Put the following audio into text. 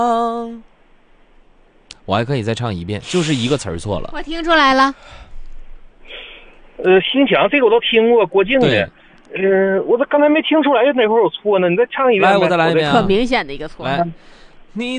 我还可以再唱一遍，就是一个词儿错了。 我听出来了。 心墙这个我都听过，郭靖的。我这刚才没听出来哪会儿有错呢？你再唱一遍呗。 来，我再来一遍啊。 可明显的一个错。 来，